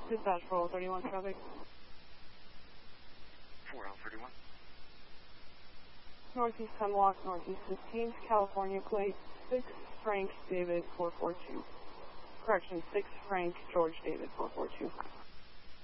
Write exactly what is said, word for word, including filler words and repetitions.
Dispatch for thirty-one traffic. four L thirty-one. Northeast Hemlock, Northeast fifteenth, California plate, six Frank David four four two. Correction, six Frank George David four four two.